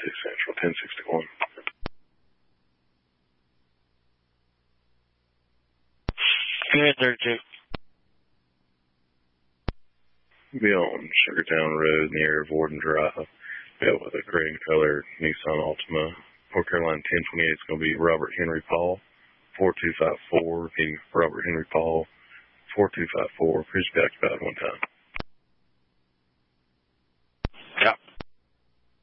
Central, 1061. Go ahead, 32. Be on Sugartown Road near Vorden Drive. Be out with a gray and colored Nissan Altima. North Carolina 1028 is going to be Robert Henry Paul, 4254. Robert Henry Paul, 4254. Please be occupied one time.